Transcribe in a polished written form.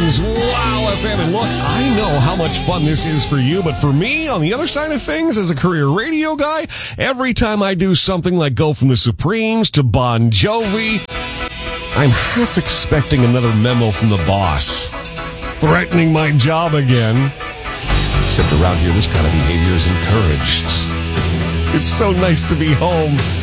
is Wow FM. And look, I know how much fun this is for you, but for me, on the other side of things, as a career radio guy, every time I do something like go from the Supremes to Bon Jovi, I'm half expecting another memo from the boss, threatening my job again. Except around here, this kind of behavior is encouraged. It's so nice to be home.